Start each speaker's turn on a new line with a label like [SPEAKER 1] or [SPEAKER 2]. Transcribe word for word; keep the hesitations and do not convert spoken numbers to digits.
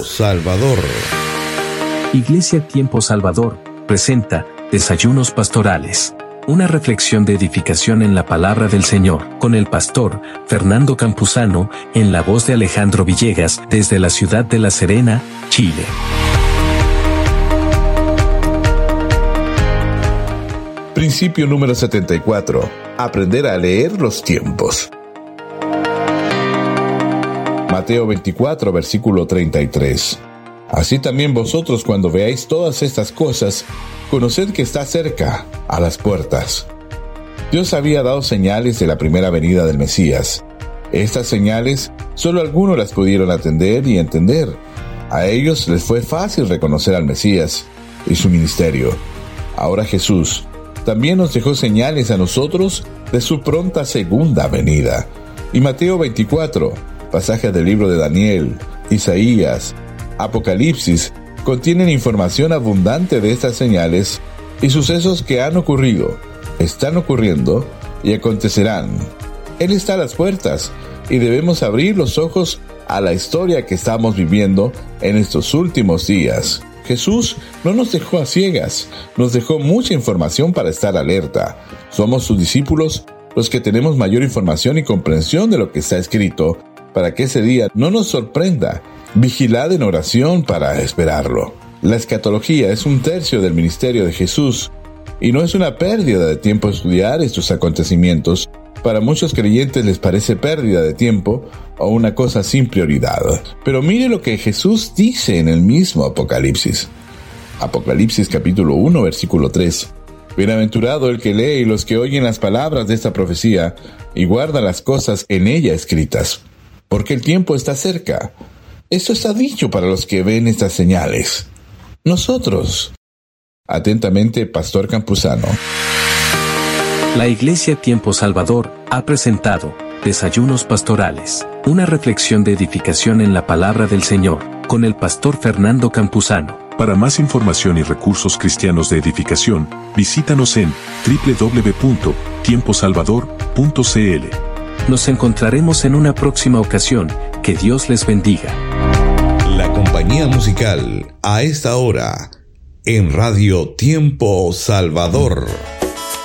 [SPEAKER 1] Salvador.
[SPEAKER 2] Iglesia Tiempo Salvador presenta Desayunos Pastorales, una reflexión de edificación en la palabra del Señor, con el pastor Fernando Campuzano, en la voz de Alejandro Villegas, desde la ciudad de La Serena, Chile.
[SPEAKER 1] Principio número setenta y cuatro. Aprender a leer los tiempos. Mateo veinticuatro, versículo treinta y tres. Así también vosotros, cuando veáis todas estas cosas, conoced que está cerca, a las puertas. Dios había dado señales de la primera venida del Mesías. Estas señales, solo algunos las pudieron atender y entender. A ellos les fue fácil reconocer al Mesías y su ministerio. Ahora Jesús también nos dejó señales a nosotros de su pronta segunda venida. Y Mateo veinticuatro, pasajes del libro de Daniel, Isaías, Apocalipsis, contienen información abundante de estas señales y sucesos que han ocurrido, están ocurriendo y acontecerán. Él está a las puertas y debemos abrir los ojos a la historia que estamos viviendo en estos últimos días. Jesús no nos dejó a ciegas, nos dejó mucha información para estar alerta. Somos sus discípulos los que tenemos mayor información y comprensión de lo que está escrito, para que ese día no nos sorprenda. Vigilad en oración para esperarlo. La escatología es un tercio del ministerio de Jesús, y no es una pérdida de tiempo estudiar estos acontecimientos. Para muchos creyentes les parece pérdida de tiempo o una cosa sin prioridad. Pero mire lo que Jesús dice en el mismo Apocalipsis. Apocalipsis capítulo uno, versículo tres. Bienaventurado el que lee y los que oyen las palabras de esta profecía y guardan las cosas en ella escritas, porque el tiempo está cerca. Esto está dicho para los que ven estas señales. Nosotros. Atentamente, Pastor Campuzano.
[SPEAKER 2] La Iglesia Tiempo Salvador ha presentado Desayunos Pastorales, una reflexión de edificación en la palabra del Señor, con el pastor Fernando Campuzano.
[SPEAKER 3] Para más información y recursos cristianos de edificación, visítanos en doble u doble u doble u punto tiempo salvador punto c l.
[SPEAKER 2] Nos encontraremos en una próxima ocasión. Que Dios les bendiga.
[SPEAKER 1] La compañía musical a esta hora en Radio Tiempo Salvador.